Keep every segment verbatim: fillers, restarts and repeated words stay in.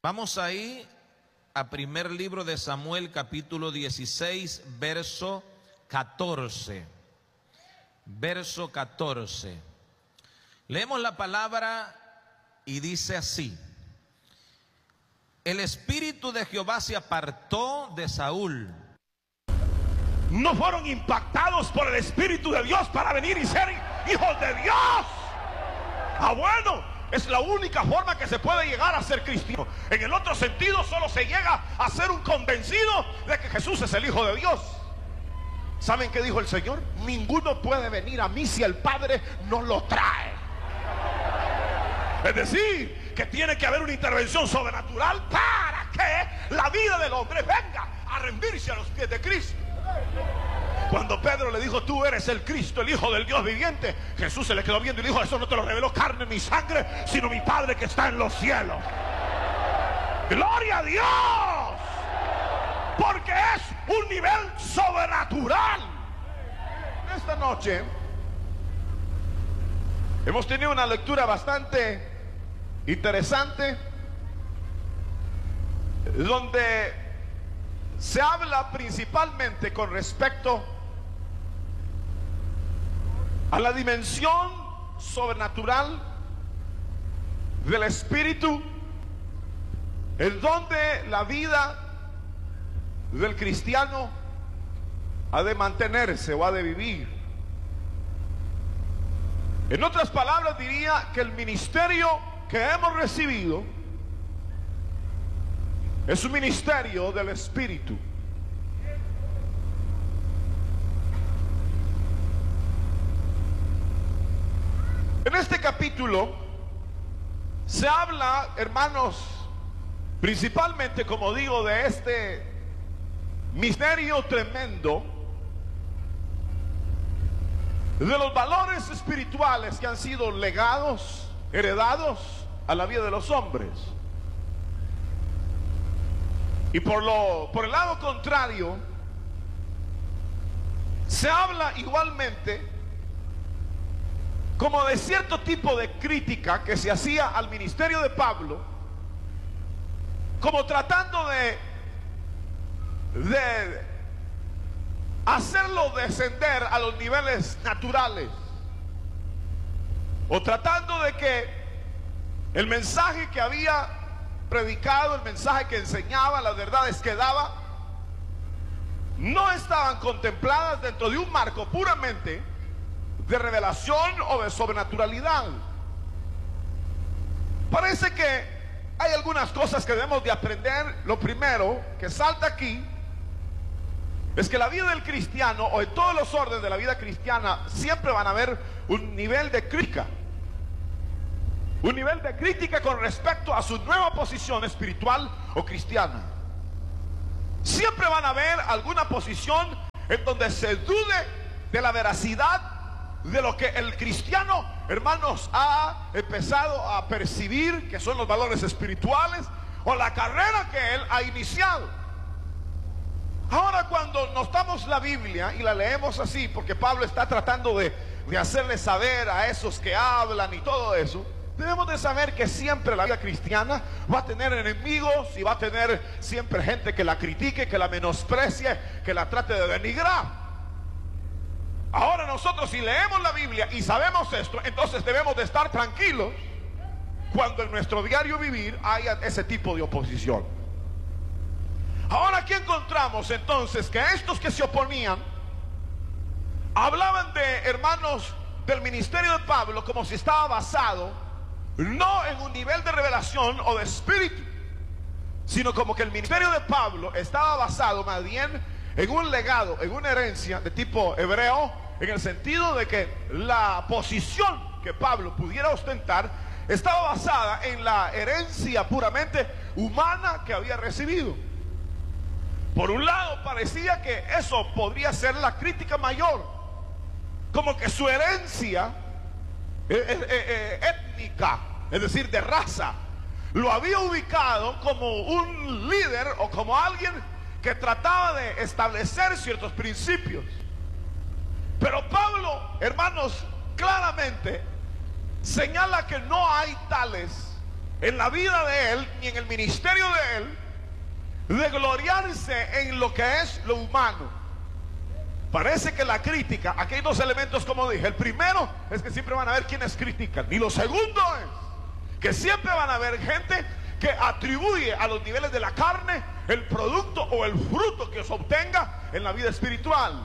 Vamos ahí a primer libro de Samuel, capítulo dieciséis, verso catorce. Verso catorce. Leemos la palabra y dice así: el espíritu de Jehová se apartó de Saúl. No fueron impactados por el espíritu de Dios para venir y ser hijos de Dios. Ah, bueno, es la única forma que se puede llegar a ser cristiano. En el otro sentido, solo se llega a ser un convencido de que Jesús es el Hijo de Dios. ¿Saben qué dijo el Señor? Ninguno puede venir a mí si el Padre no lo trae. Es decir, que tiene que haber una intervención sobrenatural para que la vida del hombre venga a rendirse a los pies de Cristo. Cuando Pedro le dijo: tú eres el Cristo, el Hijo del Dios viviente, Jesús se le quedó viendo y le dijo: eso no te lo reveló carne ni sangre, sino mi Padre que está en los cielos. ¡Gloria a Dios! Porque es un nivel sobrenatural. Esta noche hemos tenido una lectura bastante interesante, donde se habla principalmente con respecto a la dimensión sobrenatural del Espíritu, en donde la vida del cristiano ha de mantenerse o ha de vivir. En otras palabras, diría que el ministerio que hemos recibido es un ministerio del Espíritu. En este capítulo se habla, hermanos, principalmente, como digo, de este misterio tremendo, de los valores espirituales que han sido legados, heredados a la vida de los hombres. Y por lo, por el lado contrario, se habla igualmente como de cierto tipo de crítica que se hacía al ministerio de Pablo, como tratando de, de hacerlo descender a los niveles naturales, o tratando de que el mensaje que había predicado, el mensaje que enseñaba, las verdades que daba, no estaban contempladas dentro de un marco puramente de revelación o de sobrenaturalidad. Parece que hay algunas cosas que debemos de aprender. Lo primero que salta aquí es que la vida del cristiano, o en todos los órdenes de la vida cristiana, siempre van a haber un nivel de crítica. Un nivel de crítica con respecto a su nueva posición espiritual o cristiana. Siempre van a haber alguna posición en donde se dude de la veracidad de lo que el cristiano, hermanos, ha empezado a percibir que son los valores espirituales, o la carrera que él ha iniciado. Ahora, cuando nos damos la Biblia y la leemos así, porque Pablo está tratando de, de hacerle saber a esos que hablan y todo eso, debemos de saber que siempre la vida cristiana va a tener enemigos y va a tener siempre gente que la critique, que la menosprecie, que la trate de denigrar. Ahora, nosotros, si leemos la Biblia y sabemos esto, entonces debemos de estar tranquilos cuando en nuestro diario vivir haya ese tipo de oposición. Ahora, aquí encontramos entonces que estos que se oponían hablaban de, hermanos, del ministerio de Pablo como si estaba basado no en un nivel de revelación o de espíritu, sino como que el ministerio de Pablo estaba basado más bien en un legado, en una herencia de tipo hebreo, en el sentido de que la posición que Pablo pudiera ostentar estaba basada en la herencia puramente humana que había recibido. Por un lado, parecía que eso podría ser la crítica mayor, como que su herencia eh, eh, eh, étnica, es decir, de raza, lo había ubicado como un líder o como alguien que trataba de establecer ciertos principios. Pero Pablo, hermanos, claramente señala que no hay tales en la vida de él, ni en el ministerio de él, de gloriarse en lo que es lo humano. Parece que la crítica, aquí hay dos elementos como dije. El primero es que siempre van a haber quienes critican. Y lo segundo es que siempre van a haber gente que atribuye a los niveles de la carne el producto o el fruto que se obtenga en la vida espiritual.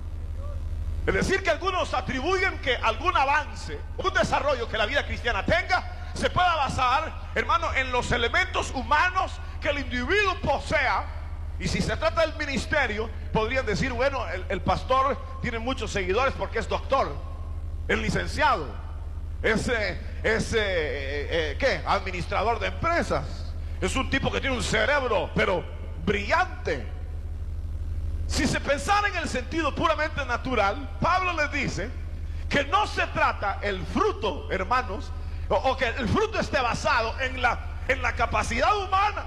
Es decir, que algunos atribuyen que algún avance, un desarrollo que la vida cristiana tenga, se pueda basar, hermano, en los elementos humanos que el individuo posea. Y si se trata del ministerio, podrían decir, bueno, el, el pastor tiene muchos seguidores porque es doctor, es licenciado, es, eh, es eh, eh, ¿qué? Administrador de empresas. Es un tipo que tiene un cerebro, pero brillante. Si se pensara en el sentido puramente natural, Pablo les dice que no se trata el fruto, hermanos, o, o que el fruto esté basado en la, en la capacidad humana.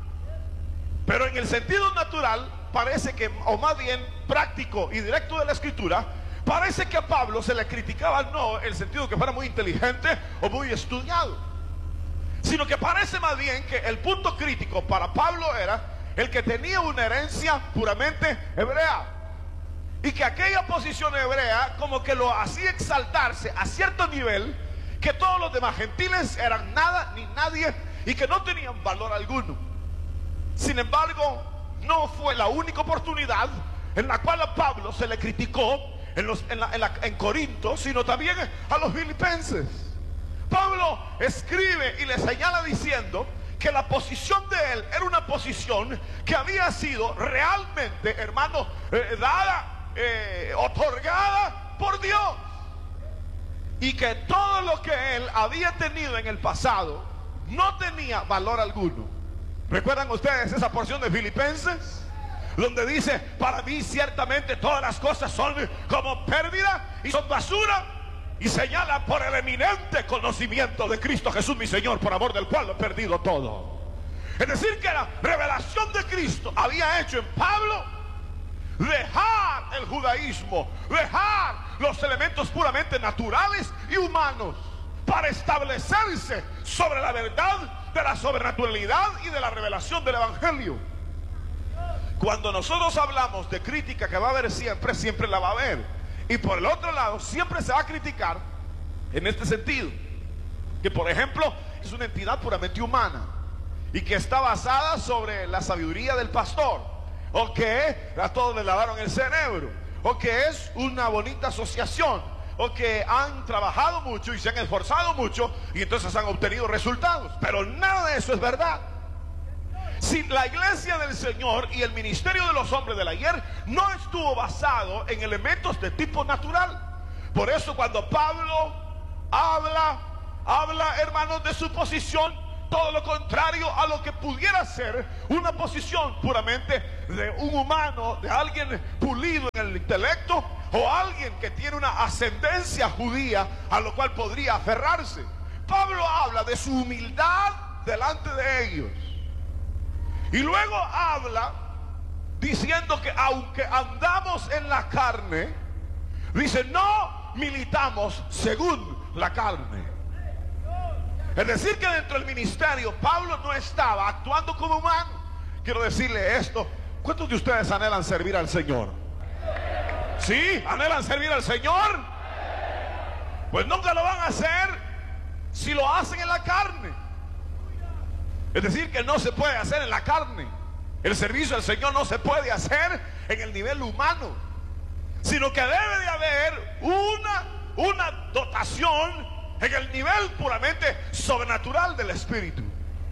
Pero en el sentido natural, parece que, o más bien práctico y directo de la escritura, parece que a Pablo se le criticaba no el sentido que fuera muy inteligente o muy estudiado, sino que parece más bien que el punto crítico para Pablo era el que tenía una herencia puramente hebrea, y que aquella posición hebrea como que lo hacía exaltarse a cierto nivel, que todos los demás gentiles eran nada ni nadie y que no tenían valor alguno. Sin embargo, no fue la única oportunidad en la cual a Pablo se le criticó en, los, en, la, en, la, en Corinto, sino también a los filipenses. Pablo escribe y le señala diciendo que la posición de él era una posición que había sido realmente, hermano, eh, dada, eh, otorgada por Dios, y que todo lo que él había tenido en el pasado no tenía valor alguno. ¿Recuerdan ustedes esa porción de Filipenses? Donde dice, para mí ciertamente todas las cosas son como pérdida y son basura, y señala por el eminente conocimiento de Cristo Jesús mi Señor, por amor del cual lo he perdido todo. Es decir, que la revelación de Cristo había hecho en Pablo dejar el judaísmo, dejar los elementos puramente naturales y humanos, para establecerse sobre la verdad de la sobrenaturalidad y de la revelación del evangelio. Cuando nosotros hablamos de crítica, que va a haber siempre, siempre la va a haber. Y por el otro lado, siempre se va a criticar en este sentido, que por ejemplo es una entidad puramente humana y que está basada sobre la sabiduría del pastor, o que a todos le lavaron el cerebro, o que es una bonita asociación, o que han trabajado mucho y se han esforzado mucho y entonces han obtenido resultados. Pero nada de eso es verdad. Si la iglesia del Señor y el ministerio de los hombres del ayer no estuvo basado en elementos de tipo natural. Por eso cuando Pablo habla, habla, hermanos, de su posición, todo lo contrario a lo que pudiera ser una posición puramente de un humano, de alguien pulido en el intelecto, o alguien que tiene una ascendencia judía a lo cual podría aferrarse. Pablo habla de su humildad delante de ellos. Y luego habla diciendo que aunque andamos en la carne, dice, no militamos según la carne. Es decir, que dentro del ministerio Pablo no estaba actuando como humano. Quiero decirle esto: ¿cuántos de ustedes anhelan servir al Señor? ¿Sí? ¿Anhelan servir al Señor? Pues nunca lo van a hacer si lo hacen en la carne. Es decir, que no se puede hacer en la carne. El servicio al Señor no se puede hacer en el nivel humano, sino que debe de haber una, una dotación en el nivel puramente sobrenatural del Espíritu.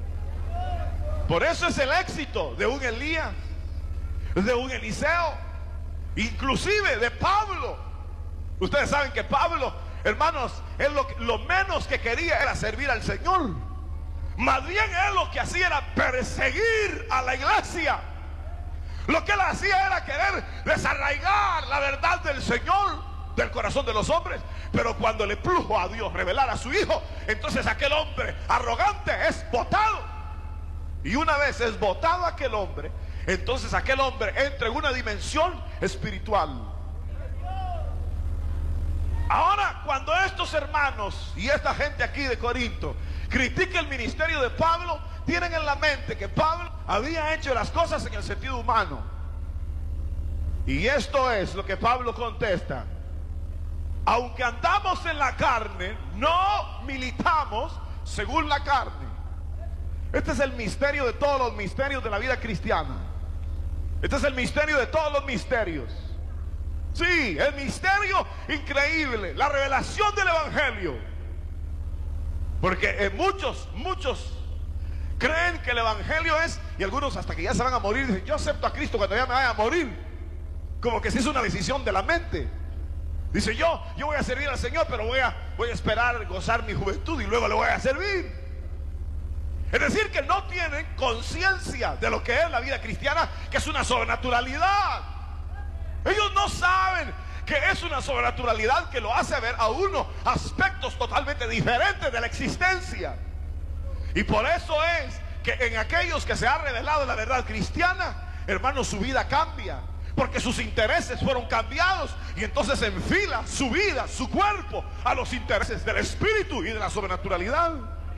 Por eso es el éxito de un Elías, de un Eliseo, inclusive de Pablo. Ustedes saben que Pablo, hermanos, él lo, lo menos que quería era servir al Señor. Más bien él lo que hacía era perseguir a la iglesia. Lo que él hacía era querer desarraigar la verdad del Señor del corazón de los hombres. Pero cuando le plujo a Dios revelar a su Hijo, entonces aquel hombre arrogante es botado. Y una vez es botado aquel hombre, entonces aquel hombre entra en una dimensión espiritual. Ahora, cuando estos hermanos y esta gente aquí de Corinto critica el ministerio de Pablo, tienen en la mente que Pablo había hecho las cosas en el sentido humano. Y esto es lo que Pablo contesta: aunque andamos en la carne, no militamos según la carne. Este es el misterio de todos los misterios de la vida cristiana. Este es el misterio de todos los misterios. Sí, el misterio increíble, la revelación del evangelio. Porque eh, muchos, muchos creen que el evangelio es, y algunos hasta que ya se van a morir dicen: yo acepto a Cristo cuando ya me vaya a morir. Como que si es una decisión de la mente. Dice: yo, yo voy a servir al Señor, pero voy a, voy a esperar gozar mi juventud y luego le voy a servir. Es decir, que no tienen conciencia de lo que es la vida cristiana, que es una sobrenaturalidad. Ellos no saben que es una sobrenaturalidad que lo hace ver a uno aspectos totalmente diferentes de la existencia. Y por eso es que en aquellos que se ha revelado la verdad cristiana, hermanos, su vida cambia, porque sus intereses fueron cambiados, y entonces enfila su vida, su cuerpo, a los intereses del espíritu y de la sobrenaturalidad.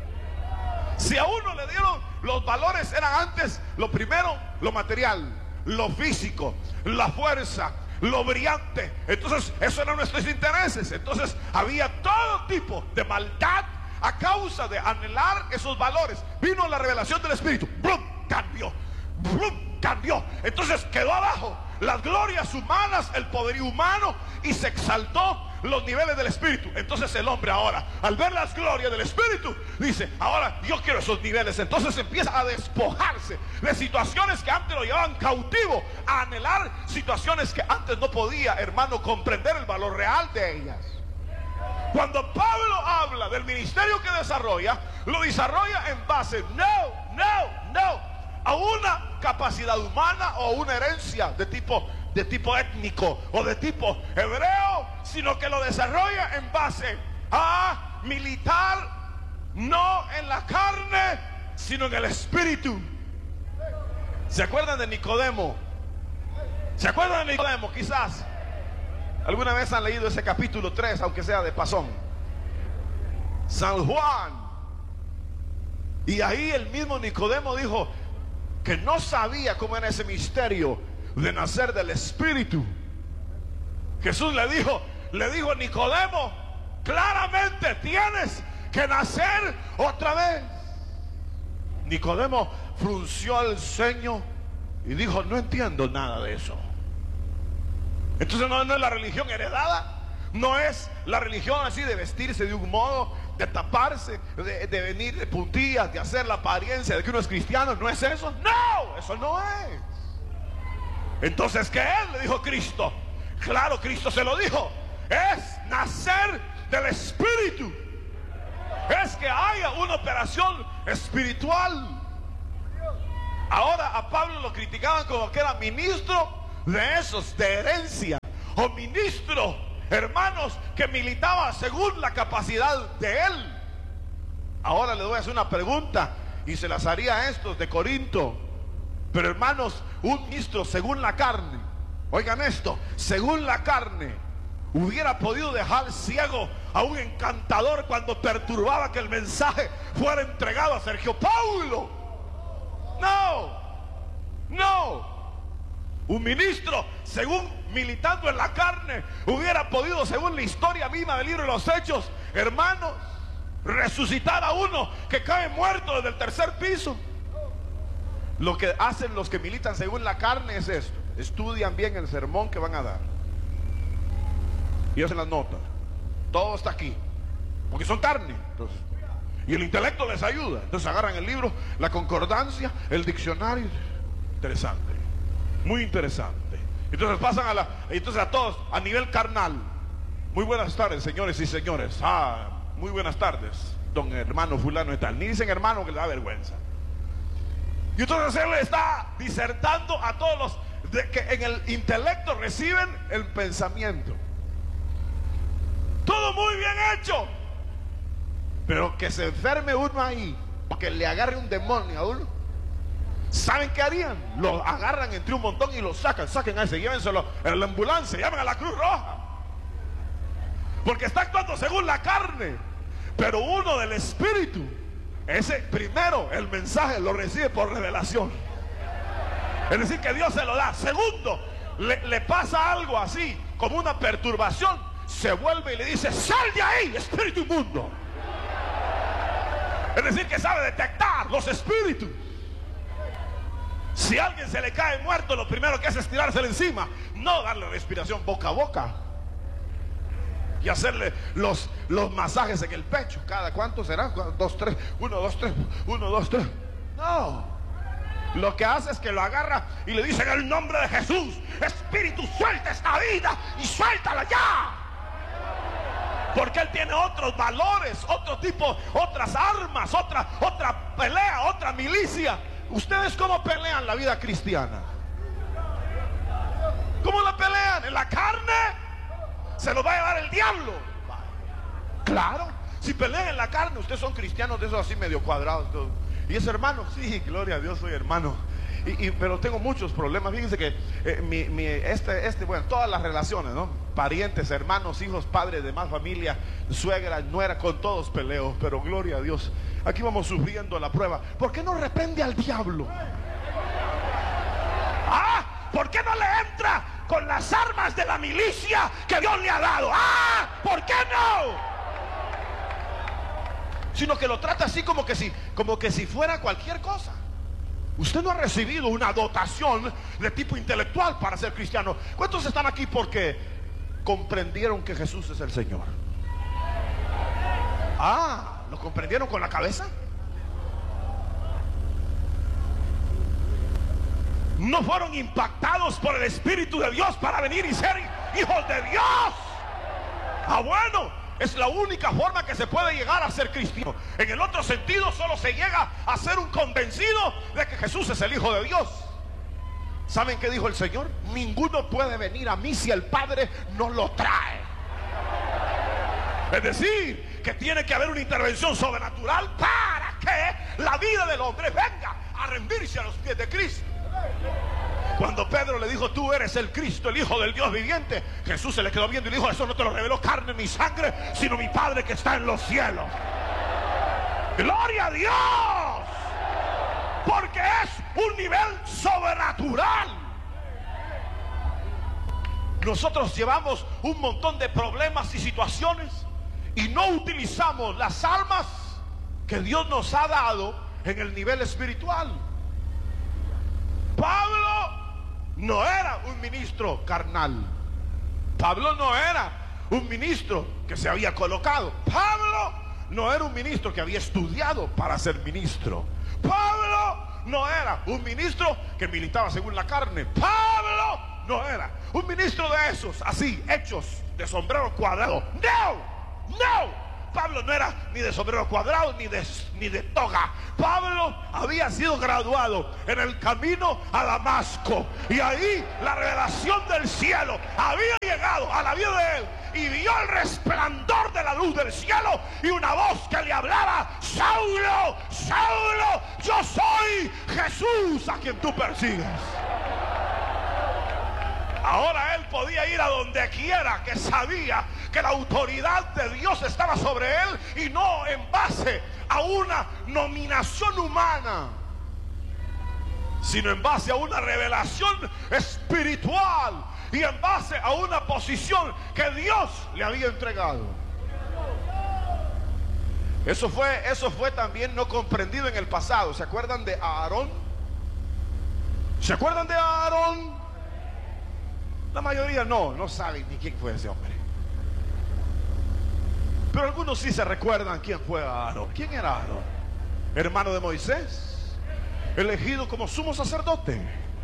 Si a uno le dieron, los valores eran antes, lo primero, lo material, lo físico, la fuerza, lo brillante. Entonces esos eran nuestros intereses. Entonces había todo tipo de maldad a causa de anhelar esos valores. Vino la revelación del Espíritu, ¡blum!, cambió, ¡blum!, cambió. Entonces quedó abajo las glorias humanas, el poderío humano, y se exaltó los niveles del Espíritu. Entonces el hombre ahora, al ver las glorias del Espíritu, dice: ahora yo quiero esos niveles. Entonces empieza a despojarse de situaciones que antes lo llevaban cautivo, a anhelar situaciones que antes no podía, hermano, comprender el valor real de ellas. Cuando Pablo habla del ministerio que desarrolla, lo desarrolla en base, no, no, no, a una capacidad humana o una herencia de tipo de tipo étnico o de tipo hebreo, sino que lo desarrolla en base a militar, no en la carne, sino en el espíritu. ¿Se acuerdan de Nicodemo? ¿Se acuerdan de Nicodemo? Quizás alguna vez han leído ese capítulo tres, aunque sea de pasón. San Juan. Y ahí el mismo Nicodemo dijo que no sabía cómo era ese misterio de nacer del Espíritu. Jesús le dijo, le dijo a Nicodemo, claramente tienes que nacer otra vez. Nicodemo frunció el ceño y dijo: no entiendo nada de eso. Entonces no, no es la religión heredada, no es la religión así de vestirse de un modo, de taparse, de, de venir de puntillas, de hacer la apariencia de que uno es cristiano. No es eso, no, eso no es. Entonces, ¿qué es? Le dijo Cristo. Claro, Cristo se lo dijo: es nacer del Espíritu, es que haya una operación espiritual. Ahora a Pablo lo criticaban como que era ministro de esos, de herencia, o ministro, hermanos, que militaba según la capacidad de él. Ahora le voy a hacer una pregunta y se las haría a estos de Corinto. Pero hermanos, un ministro según la carne, oigan esto, según la carne, hubiera podido dejar ciego a un encantador cuando perturbaba que el mensaje fuera entregado a Sergio Paulo. No, no. Un ministro, según militando en la carne, hubiera podido, según la historia misma del libro de los Hechos, hermanos, resucitar a uno que cae muerto desde el tercer piso. Lo que hacen los que militan según la carne es esto: estudian bien el sermón que van a dar y hacen las notas. Todo está aquí, porque son carne. Entonces, y el intelecto les ayuda. Entonces agarran el libro, la concordancia, el diccionario. Interesante, muy interesante. Entonces pasan a la, entonces a todos a nivel carnal. Muy buenas tardes, señores y señores. Ah, muy buenas tardes, don hermano fulano y tal. Ni dicen hermano, que le da vergüenza. Y entonces él está disertando a todos los de que en el intelecto reciben el pensamiento. Todo muy bien hecho. Pero que se enferme uno ahí, que le agarre un demonio a uno, ¿saben qué harían? Lo agarran entre un montón y lo sacan. Saquen a ese, llévenselo en la ambulancia, llamen a la Cruz Roja. porque está actuando según la carne. Pero uno del Espíritu, ese primero, el mensaje lo recibe por revelación. Es decir, que Dios se lo da. Segundo, le, le pasa algo así, como una perturbación, se vuelve y le dice: sal de ahí, espíritu inmundo. Es decir, que sabe detectar los espíritus. Si a alguien se le cae muerto, lo primero que hace es tirársele encima, no darle respiración boca a boca y hacerle los, los masajes en el pecho. ¿Cada cuánto será? Dos, tres, uno, dos, tres, uno, dos, tres. No. Lo que hace es que lo agarra y le dice: en el nombre de Jesús, espíritu, suelta esta vida y suéltala ya. Porque él tiene otros valores, otro tipo, otras armas, otra, otra pelea, otra milicia. ¿Ustedes cómo pelean la vida cristiana? ¿Cómo la pelean? ¿En la carne? Se lo va a llevar el diablo. Claro, si pelean en la carne, ustedes son cristianos de esos así medio cuadrados. Todo. ¿Y es hermano? Sí, gloria a Dios, soy hermano. Y, y, pero tengo muchos problemas. Fíjense que eh, mi, mi, este, este, bueno, todas las relaciones, ¿no? Parientes, hermanos, hijos, padres, demás familia, suegra, nuera, con todos peleo. Pero gloria a Dios, aquí vamos sufriendo la prueba. ¿Por qué no reprende al diablo? Ah, ¿por qué no le entra con las armas de la milicia que Dios le ha dado? Ah, ¿por qué no? Sino que lo trata así como que si, como que si fuera cualquier cosa. Usted no ha recibido una dotación de tipo intelectual para ser cristiano. ¿Cuántos están aquí porque comprendieron que Jesús es el Señor? Ah, ¿lo comprendieron con la cabeza? ¿No fueron impactados por el Espíritu de Dios para venir y ser hijos de Dios? Ah, bueno, es la única forma que se puede llegar a ser cristiano. En el otro sentido, solo se llega a ser un convencido de que Jesús es el Hijo de Dios. ¿Saben qué dijo el Señor? Ninguno puede venir a mí si el Padre no lo trae. Es decir, que tiene que haber una intervención sobrenatural para que la vida del hombre venga a rendirse a los pies de Cristo. Cuando Pedro le dijo: tú eres el Cristo, el Hijo del Dios viviente, Jesús se le quedó viendo y le dijo: eso no te lo reveló carne ni sangre, sino mi Padre que está en los cielos. ¡Gloria a Dios! Porque es un nivel sobrenatural. Nosotros llevamos un montón de problemas y situaciones y no utilizamos las armas que Dios nos ha dado en el nivel espiritual. Pablo no era un ministro carnal. Pablo no era un ministro que se había colocado. Pablo no era un ministro que había estudiado para ser ministro. Pablo no era un ministro que militaba según la carne. Pablo no era un ministro de esos así, hechos de sombrero cuadrado. No, no. Pablo no era ni de sombrero cuadrado ni de, ni de toga. Pablo había sido graduado en el camino a Damasco, y ahí la revelación del cielo había llegado a la vida de él, y vio el resplandor de la luz del cielo y una voz que le hablaba: Saulo, Saulo, yo soy Jesús a quien tú persigues. Ahora él podía ir a donde quiera, que sabía que la autoridad de Dios estaba sobre él, y no en base a una nominación humana, sino en base a una revelación espiritual y en base a una posición que Dios le había entregado. Eso fue, eso fue también no comprendido en el pasado. ¿Se acuerdan de Aarón? ¿Se acuerdan de Aarón? La mayoría no, no saben ni quién fue ese hombre. Pero algunos sí se recuerdan quién fue Aarón. ¿Quién era Aarón? Hermano de Moisés, elegido como sumo sacerdote.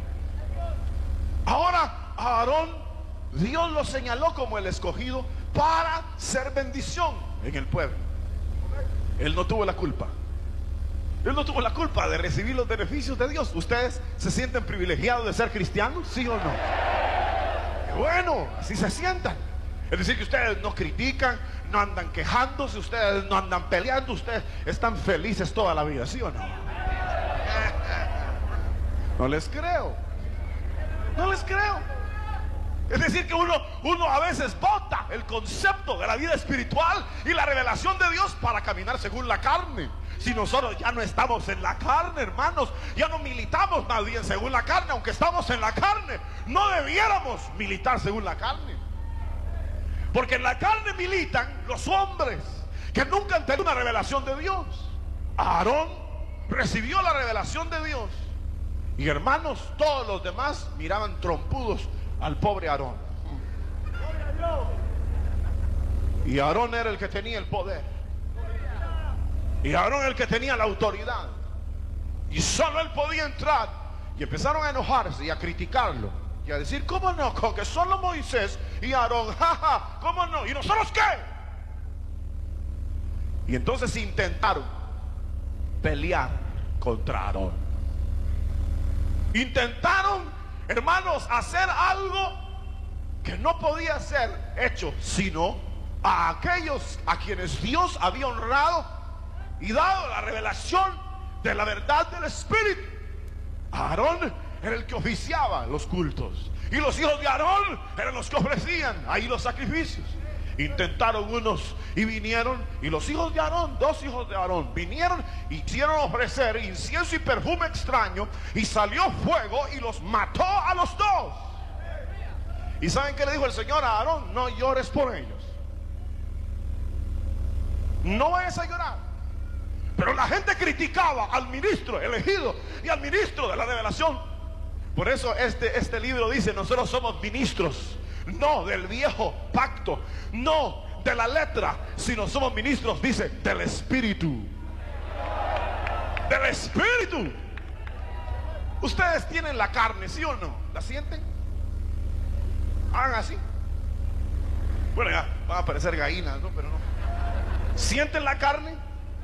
Ahora Aarón, Dios lo señaló como el escogido para ser bendición en el pueblo. Él no tuvo la culpa. Él no tuvo la culpa de recibir los beneficios de Dios. ¿Ustedes se sienten privilegiados de ser cristianos? ¿Sí o no? Bueno, así se sientan. Es decir, que ustedes no critican, no andan quejándose, ustedes no andan peleando, ustedes están felices toda la vida, ¿sí o no? No les creo. No les creo. Es decir que uno, uno a veces bota el concepto de la vida espiritual y la revelación de Dios para caminar según la carne. Si nosotros ya no estamos en la carne, hermanos, ya no militamos más bien según la carne, aunque estamos en la carne, no debiéramos militar según la carne. Porque en la carne militan los hombres que nunca han tenido una revelación de Dios. Aarón recibió la revelación de Dios. Y hermanos, todos los demás miraban trompudos al pobre Aarón. Y Aarón era el que tenía el poder. Y Aarón era el que tenía la autoridad. Y solo él podía entrar. Y empezaron a enojarse y a criticarlo. Y a decir, ¿cómo no? Con que solo Moisés y Aarón, jaja, ¿cómo no? ¿Y nosotros qué? Y entonces intentaron pelear contra Aarón. Intentaron, hermanos, hacer algo que no podía ser hecho, sino a aquellos a quienes Dios había honrado y dado la revelación de la verdad del Espíritu. Aarón era el que oficiaba los cultos, y los hijos de Aarón eran los que ofrecían ahí los sacrificios. Intentaron unos y vinieron, y los hijos de Aarón, dos hijos de Aarón, vinieron y hicieron ofrecer incienso y perfume extraño, y salió fuego y los mató a los dos. ¿Y saben qué le dijo el Señor a Aarón? No llores por ellos, no vayas a llorar. Pero la gente criticaba al ministro elegido y al ministro de la revelación. Por eso este, este libro dice, nosotros somos ministros, no del viejo pacto, no de la letra, sino somos ministros, dice, del Espíritu. Del Espíritu. Ustedes tienen la carne, ¿sí o no? ¿La sienten? Hagan así. Bueno, ya van a aparecer gallinas, ¿no? Pero no. ¿Sienten la carne?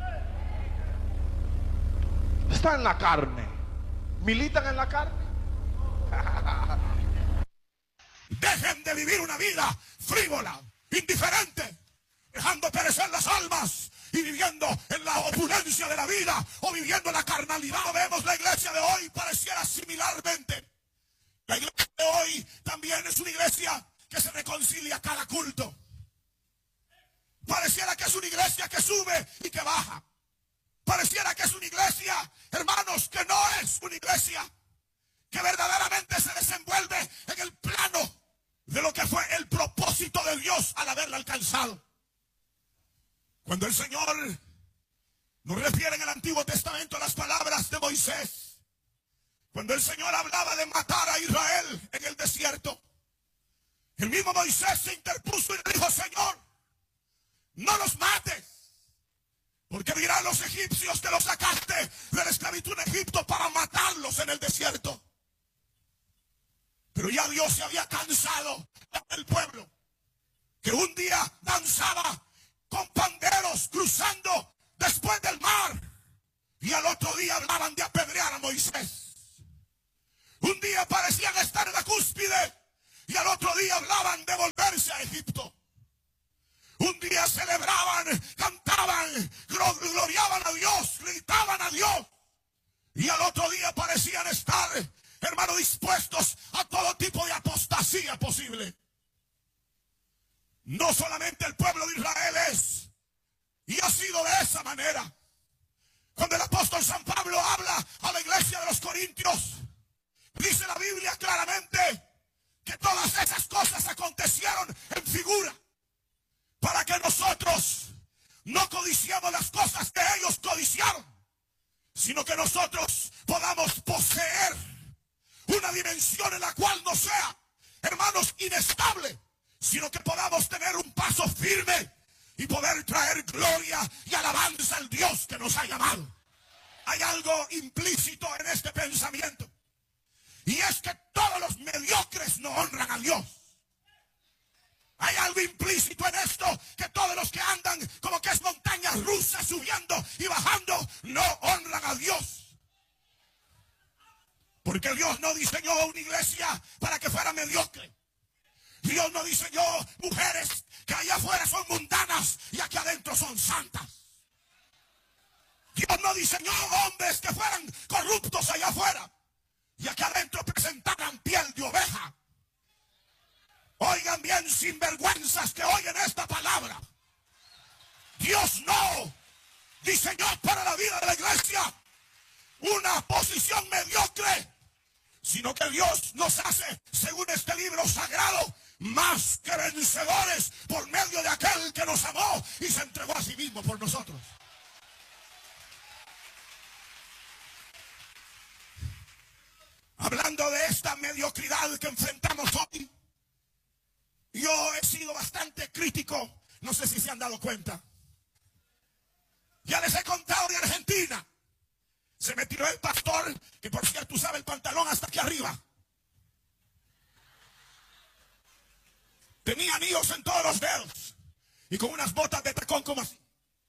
Están en la carne. ¿Militan en la carne? Dejen de vivir una vida frívola, indiferente, dejando perecer las almas y viviendo en la opulencia de la vida o viviendo en la carnalidad. Vemos la iglesia de hoy pareciera similarmente. La iglesia de hoy también es una iglesia que se reconcilia cada culto. Pareciera que es una iglesia que sube y que baja. Pareciera que es una iglesia, hermanos, que no es una iglesia que verdaderamente se desenvuelve en el plano de lo que fue el propósito de Dios al haberla alcanzado. Cuando el Señor nos refiere en el Antiguo Testamento a las palabras de Moisés, cuando el Señor hablaba de matar a Israel en el desierto, el mismo Moisés se interpuso y le dijo, Señor, no los mates, porque dirán los egipcios que los sacaste de la esclavitud en Egipto para matarlos en el desierto. Pero ya Dios se había cansado del pueblo, que un día danzaba con panderos cruzando después del mar, y al otro día hablaban de apedrear a Moisés. Un día parecían estar en la cúspide, y al otro día hablaban de volverse a Egipto. Un día celebraban, cantaban, gloriaban a Dios, gritaban a Dios, y al otro día parecían estar, hermanos, dispuestos a todo tipo de apostasía posible. No solamente el pueblo de Israel es y ha sido de esa manera. Cuando el apóstol San Pablo habla a la iglesia de los Corintios, dice la Biblia claramente que todas esas cosas acontecieron en figura, para que nosotros no codiciamos las cosas que ellos codiciaron, sino que nosotros podamos poseer una dimensión en la cual no sea, hermanos, inestable, sino que podamos tener un paso firme y poder traer gloria y alabanza al Dios que nos ha llamado. Hay algo implícito en este pensamiento, y es que todos los mediocres no honran a Dios. Hay algo implícito en esto, que todos los que andan como que es montañas rusas subiendo y bajando no honran a Dios. Porque Dios no diseñó una iglesia para que fuera mediocre. Dios no diseñó mujeres que allá afuera son mundanas y aquí adentro son santas. Dios no diseñó hombres que fueran corruptos allá afuera y aquí adentro presentaran piel de oveja. posición mediocre, sino que Dios nos hace, según este libro sagrado, más que vencedores por medio de aquel que nos amó y se entregó a sí mismo por nosotros. Hablando de esta mediocridad que enfrentamos hoy, yo he sido bastante crítico, no sé si se han dado cuenta. Ya les he contado de Argentina. Se me tiró el pastor, que por cierto usaba el pantalón hasta aquí arriba. Tenía anillos en todos los dedos y con unas botas de tacón como así.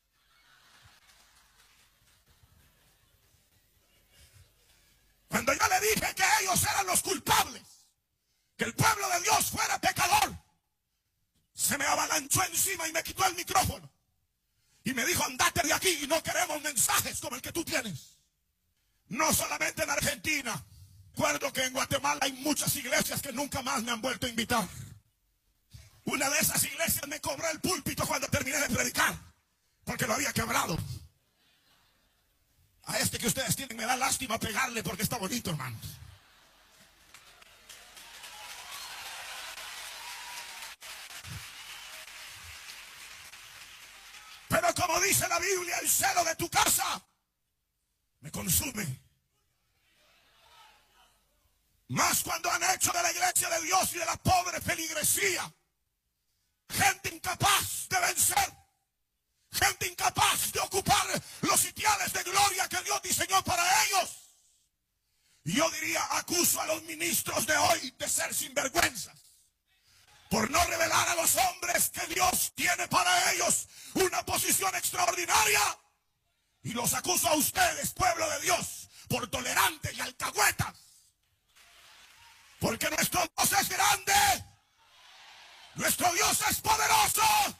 Cuando yo le dije que ellos eran los culpables, que el pueblo de Dios fuera pecador, se me avalanchó encima y me quitó el micrófono. Y me dijo, andate de aquí y no queremos mensajes como el que tú tienes. No solamente en Argentina. Recuerdo que en Guatemala hay muchas iglesias que nunca más me han vuelto a invitar. Una de esas iglesias me cobró el púlpito cuando terminé de predicar, porque lo había quebrado. A este que ustedes tienen me da lástima pegarle porque está bonito, hermanos. Pero como dice la Biblia, el celo de tu casa me consume. Más cuando han hecho de la iglesia de Dios y de la pobre feligresía gente incapaz de vencer, gente incapaz de ocupar los sitiales de gloria que Dios diseñó para ellos. Y yo diría, acuso a los ministros de hoy de ser sinvergüenzas por no revelar a los hombres que Dios tiene para ellos una posición extraordinaria. Y los acuso a ustedes, pueblo de Dios, por tolerantes y alcahuetas. Porque nuestro Dios es grande, nuestro Dios es poderoso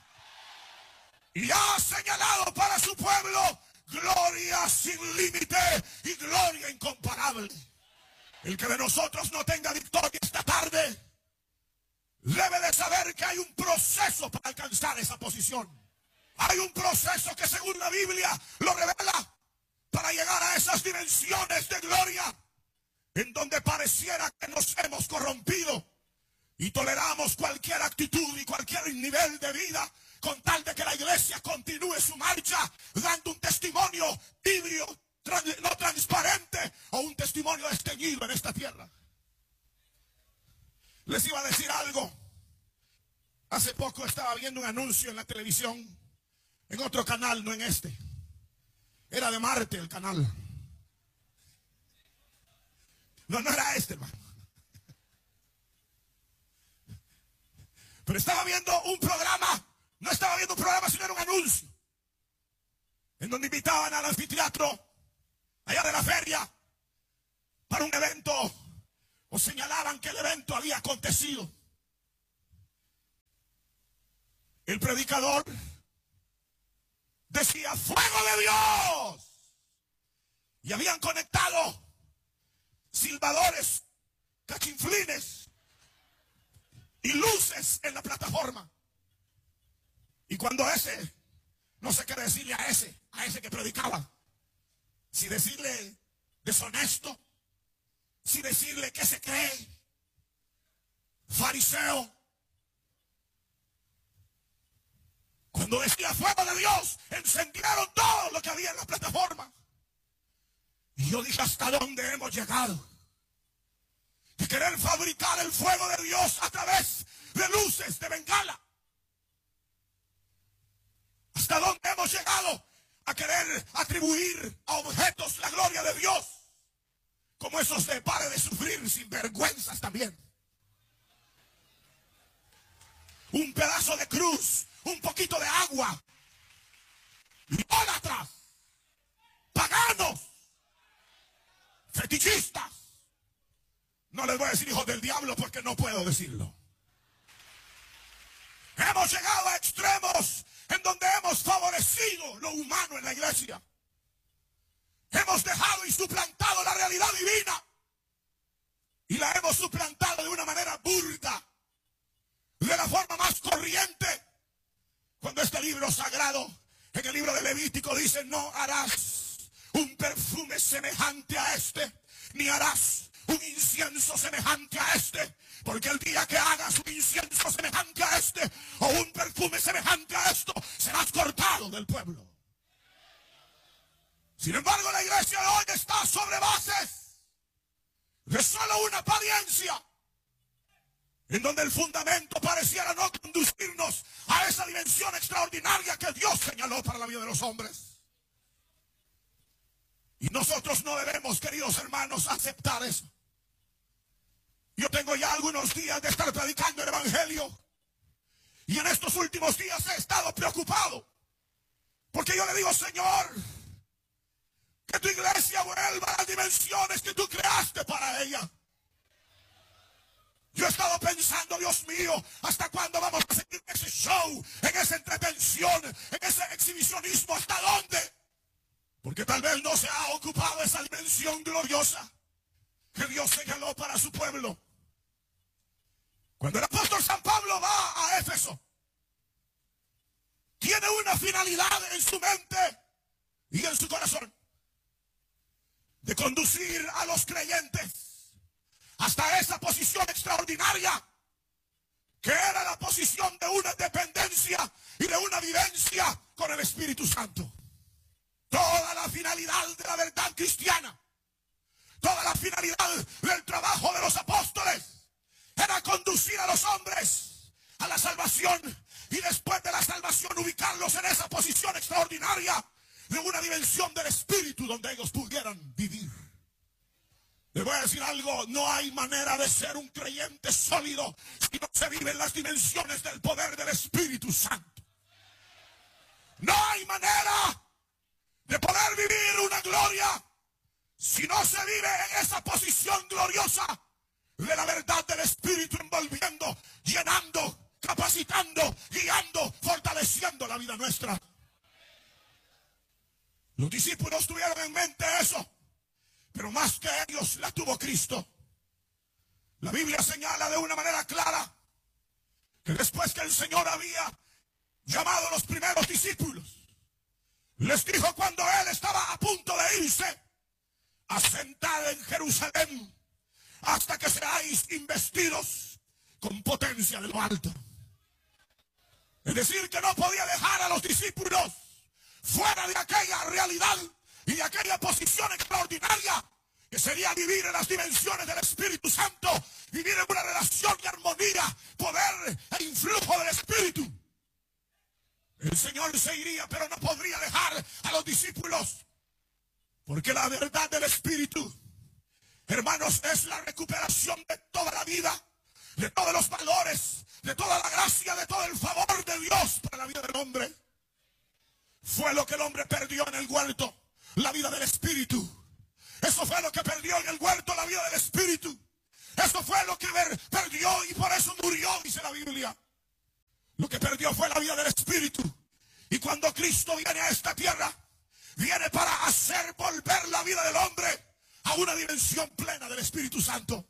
y ha señalado para su pueblo gloria sin límite y gloria incomparable. El que de nosotros no tenga victoria esta tarde debe de saber que hay un proceso para alcanzar esa posición. Hay un proceso que según la Biblia lo revela para llegar a esas dimensiones de gloria en donde pareciera que nos hemos corrompido y toleramos cualquier actitud y cualquier nivel de vida con tal de que la iglesia continúe su marcha dando un testimonio tibio, trans, no transparente o un testimonio desteñido en esta tierra. Les iba a decir algo. Hace poco estaba viendo un anuncio en la televisión, en otro canal, no en este. Era de Marte el canal. No, no era este, hermano. Pero estaba viendo un programa, no estaba viendo un programa, sino era un anuncio, en donde invitaban al anfiteatro, allá de la feria, para un evento, o señalaban que el evento había acontecido. El predicador decía, ¡fuego de Dios! Y habían conectado silbadores, cachinflines y luces en la plataforma. Y cuando ese, no sé qué decirle a ese, a ese que predicaba, si decirle deshonesto, si decirle que se cree, fariseo. Cuando decía fuego de Dios, encendieron todo lo que había en la plataforma. Y yo dije, ¿hasta dónde hemos llegado? De querer fabricar el fuego de Dios a través de luces de bengala. ¿Hasta dónde hemos llegado a querer atribuir a objetos la gloria de Dios? Como esos de pare de sufrir sin vergüenzas también. Un pedazo de cruz, un poquito de agua. Idólatras, paganos, fetichistas. No les voy a decir hijos del diablo porque no puedo decirlo. Hemos llegado a extremos en donde hemos favorecido lo humano en la iglesia. Hemos dejado y suplantado la realidad divina. Y la hemos suplantado de una manera burda, de la forma más corriente. Cuando este libro sagrado, en el libro de Levítico, dice, no harás un perfume semejante a este, ni harás un incienso semejante a este, porque el día que hagas un incienso semejante a este, o un perfume semejante a esto, serás cortado del pueblo. Sin embargo, la iglesia de hoy está sobre bases de solo una apariencia, en donde el fundamento pareciera no conducirnos a esa dimensión extraordinaria que Dios señaló para la vida de los hombres. Y nosotros no debemos, queridos hermanos, aceptar eso. Yo tengo ya algunos días de estar predicando el evangelio, y en estos últimos días he estado preocupado, porque yo le digo, Señor, que tu iglesia vuelva a las dimensiones que tú creaste para ella. Yo he estado pensando, Dios mío, ¿hasta cuándo vamos a seguir en ese show, en esa entretención, en ese exhibicionismo? ¿Hasta dónde? Porque tal vez no se ha ocupado esa dimensión gloriosa que Dios señaló para su pueblo. Cuando el apóstol San Pablo va a Éfeso, tiene una finalidad en su mente y en su corazón, de conducir a los creyentes hasta esa posición extraordinaria, que era la posición de una dependencia y de una vivencia con el Espíritu Santo. Toda la finalidad de la verdad cristiana, toda la finalidad del trabajo de los apóstoles, era conducir a los hombres a la salvación, y después de la salvación ubicarlos en esa posición extraordinaria de una dimensión del Espíritu donde ellos pudieran vivir. Les voy a decir algo, no hay manera de ser un creyente sólido si no se vive en las dimensiones del poder del Espíritu Santo. No hay manera de poder vivir una gloria si no se vive en esa posición gloriosa de la verdad del Espíritu, envolviendo, llenando, capacitando, guiando, fortaleciendo la vida nuestra. Los discípulos tuvieron en mente eso, pero más que ellos la tuvo Cristo. La Biblia señala de una manera clara que después que el Señor había llamado a los primeros discípulos, les dijo cuando Él estaba a punto de irse: asentad en Jerusalén hasta que seáis investidos con potencia de lo alto. Es decir, que no podía dejar a los discípulos fuera de aquella realidad y de aquella posición extraordinaria que sería vivir en las dimensiones del Espíritu Santo, vivir en una relación y armonía, poder e influjo del Espíritu. El Señor se iría, pero no podría dejar a los discípulos, porque la verdad del Espíritu, hermanos, es la recuperación de toda la vida, de todos los valores, de toda la gracia, de todo el favor de Dios para la vida del hombre. Fue lo que el hombre perdió en el huerto, la vida del Espíritu. Eso fue lo que perdió en el huerto, la vida del Espíritu. Eso fue lo que perdió y por eso murió, dice la Biblia. Lo que perdió fue la vida del Espíritu. Y cuando Cristo viene a esta tierra, viene para hacer volver la vida del hombre a una dimensión plena del Espíritu Santo.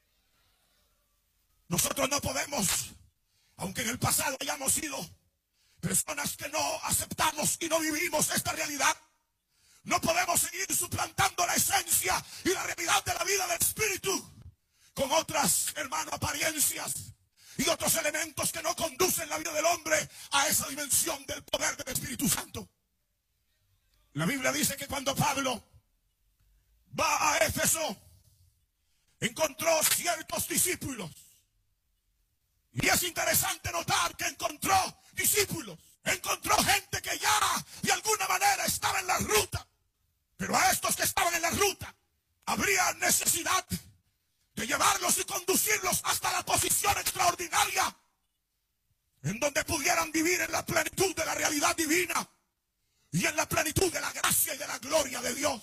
Nosotros no podemos, aunque en el pasado hayamos sido personas que no aceptamos y no vivimos esta realidad, no podemos seguir suplantando la esencia y la realidad de la vida del Espíritu con otras, hermano, apariencias y otros elementos que no conducen la vida del hombre a esa dimensión del poder del Espíritu Santo. La Biblia dice que cuando Pablo va a Éfeso, encontró ciertos discípulos. Y es interesante notar que encontró discípulos, encontró gente que ya de alguna manera estaba en la ruta. Pero a estos que estaban en la ruta, habría necesidad de llevarlos y conducirlos hasta la posición extraordinaria, en donde pudieran vivir en la plenitud de la realidad divina y en la plenitud de la gracia y de la gloria de Dios.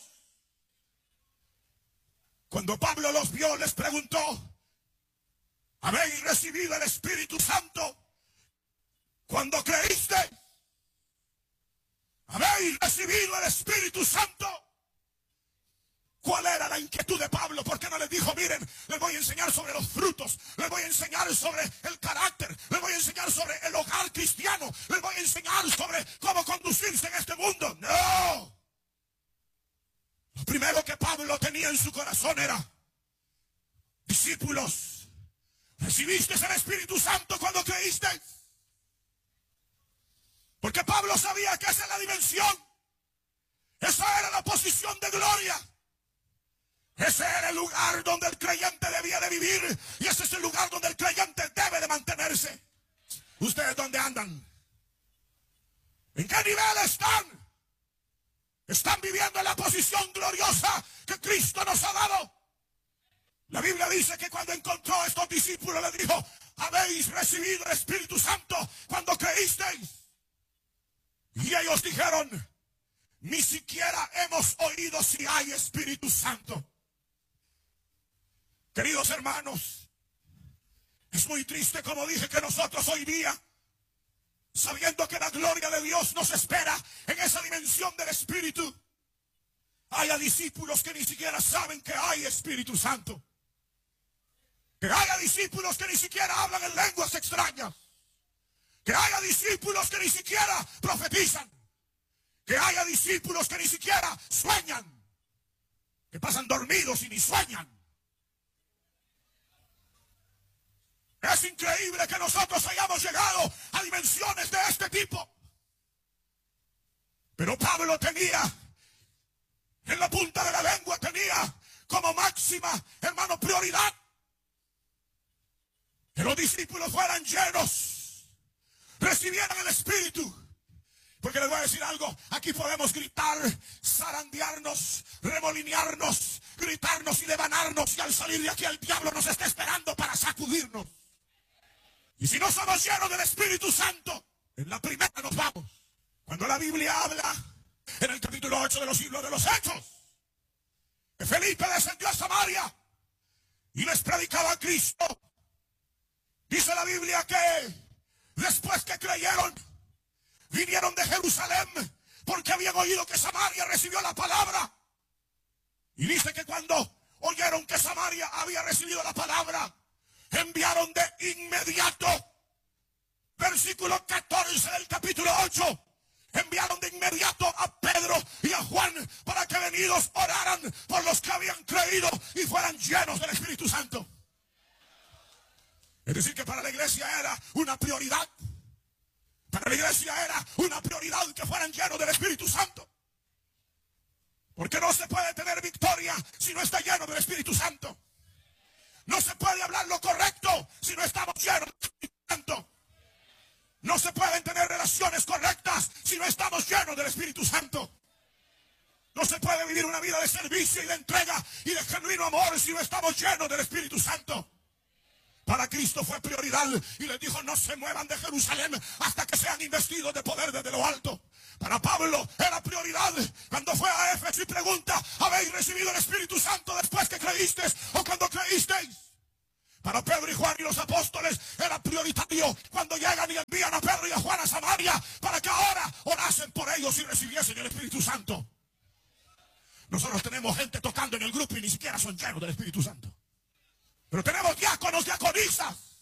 Cuando Pablo los vio, les preguntó: ¿habéis recibido el Espíritu Santo cuando creíste? ¿Habéis recibido el Espíritu Santo? ¿Cuál era la inquietud de Pablo? ¿Por qué no les dijo: miren, les voy a enseñar sobre los frutos, les voy a enseñar sobre el carácter, les voy a enseñar sobre el hogar cristiano, les voy a enseñar sobre cómo conducirse en este mundo? No. Lo primero que Pablo tenía en su corazón era: discípulos, ¿recibiste el Espíritu Santo cuando creíste? Porque Pablo sabía que esa es la dimensión, esa era la posición de gloria, ese era el lugar donde el creyente debía de vivir, y ese es el lugar donde el creyente debe de mantenerse. ¿Ustedes dónde andan? ¿En qué nivel están? ¿Están viviendo en la posición gloriosa que Cristo nos ha dado? La Biblia dice que cuando encontró a estos discípulos les dijo: habéis recibido el Espíritu Santo cuando creísteis. Y ellos dijeron: ni siquiera hemos oído si hay Espíritu Santo. Queridos hermanos, es muy triste, como dije, que nosotros hoy día, sabiendo que la gloria de Dios nos espera en esa dimensión del Espíritu, haya discípulos que ni siquiera saben que hay Espíritu Santo. Que haya discípulos que ni siquiera hablan en lenguas extrañas. Que haya discípulos que ni siquiera profetizan. Que haya discípulos que ni siquiera sueñan. Que pasan dormidos y ni sueñan. Es increíble que nosotros hayamos llegado a dimensiones de este tipo. Pero Pablo tenía, en la punta de la lengua, tenía como máxima, hermano, prioridad que los discípulos fueran llenos, recibieran el Espíritu. Porque les voy a decir algo, aquí podemos gritar, zarandearnos, remolinearnos, gritarnos y devanarnos, y al salir de aquí el diablo nos está esperando para sacudirnos. Y si no somos llenos del Espíritu Santo, en la primera nos vamos. Cuando la Biblia habla, en el capítulo ocho de los libros de los Hechos, que Felipe descendió a Samaria y les predicaba a Cristo, dice la Biblia que después que creyeron, vinieron de Jerusalén porque habían oído que Samaria recibió la palabra. Y dice que cuando oyeron que Samaria había recibido la palabra, enviaron de inmediato, versículo catorce del capítulo ocho, enviaron de inmediato a Pedro y a Juan para que venidos oraran por los que habían creído y fueran llenos del Espíritu Santo. Es decir, que para la iglesia era una prioridad. Para la iglesia era una prioridad que fueran llenos del Espíritu Santo. Porque no se puede tener victoria si no está lleno del Espíritu Santo. No se puede hablar lo correcto si no estamos llenos del Espíritu Santo. No se pueden tener relaciones correctas si no estamos llenos del Espíritu Santo. No se puede vivir una vida de servicio y de entrega y de genuino amor si no estamos llenos del Espíritu Santo. Para Cristo fue prioridad y les dijo: no se muevan de Jerusalén hasta que sean investidos de poder desde lo alto. Para Pablo era prioridad cuando fue a Éfeso y pregunta: ¿habéis recibido el Espíritu Santo después que creísteis o cuando creísteis? Para Pedro y Juan y los apóstoles era prioritario cuando llegan y envían a Pedro y a Juan a Samaria para que ahora orasen por ellos y recibiesen el Espíritu Santo. Nosotros tenemos gente tocando en el grupo y ni siquiera son llenos del Espíritu Santo. Pero tenemos diáconos, diaconisas